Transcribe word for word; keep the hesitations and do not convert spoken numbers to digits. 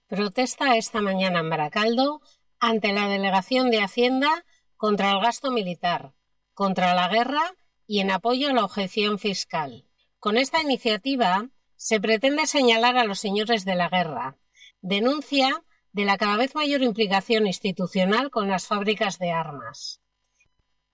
Protesta esta mañana en Baracaldo ante la Delegación de Hacienda contra el gasto militar, contra la guerra y en apoyo a la objeción fiscal. Con esta iniciativa se pretende señalar a los señores de la guerra, denuncia de la cada vez mayor implicación institucional con las fábricas de armas.